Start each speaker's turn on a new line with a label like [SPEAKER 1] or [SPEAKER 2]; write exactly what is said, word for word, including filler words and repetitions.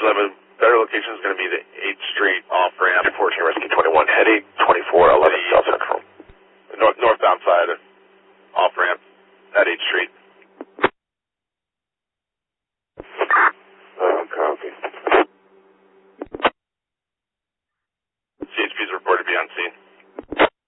[SPEAKER 1] eleven, better location is going to be the eighth Street off-ramp, fourteen West